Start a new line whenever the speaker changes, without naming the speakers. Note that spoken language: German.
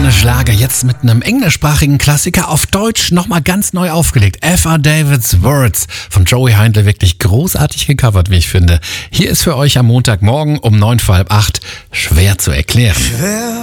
moderne Schlager jetzt mit einem englischsprachigen Klassiker auf Deutsch nochmal ganz neu aufgelegt. F.R. Davids Words von Joey Heindl, wirklich großartig gecovert, wie ich finde. Hier ist für euch am Montagmorgen um 7:45 schwer zu erklären.